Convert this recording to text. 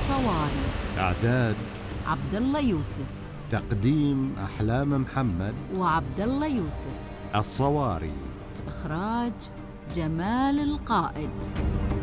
الصواري. إعداد عبد الله يوسف. تقديم أحلام محمد وعبد الله يوسف. الصواري. إخراج جمال القائد.